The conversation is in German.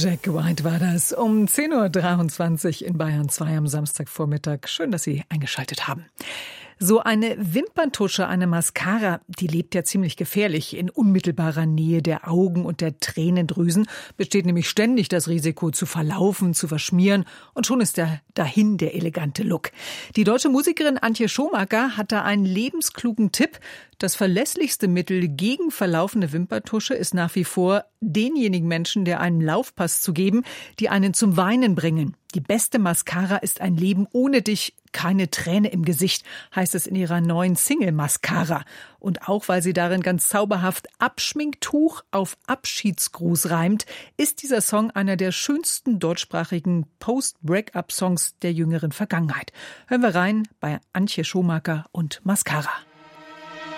Jack White war das um 10.23 Uhr in Bayern 2 am Samstagvormittag. Schön, dass Sie eingeschaltet haben. So eine Wimperntusche, eine Mascara, die lebt ja ziemlich gefährlich. In unmittelbarer Nähe der Augen und der Tränendrüsen besteht nämlich ständig das Risiko zu verlaufen, zu verschmieren und schon ist dahin der elegante Look. Die deutsche Musikerin Antje Schumacher hat da einen lebensklugen Tipp. Das verlässlichste Mittel gegen verlaufende Wimperntusche ist nach wie vor, denjenigen Menschen, der einen Laufpass zu geben, die einen zum Weinen bringen. Die beste Mascara ist ein Leben ohne dich, keine Träne im Gesicht, heißt es in ihrer neuen Single Mascara. Und auch weil sie darin ganz zauberhaft Abschminktuch auf Abschiedsgruß reimt, ist dieser Song einer der schönsten deutschsprachigen Post-Break-up-Songs der jüngeren Vergangenheit. Hören wir rein bei Antje Schumacher und Mascara.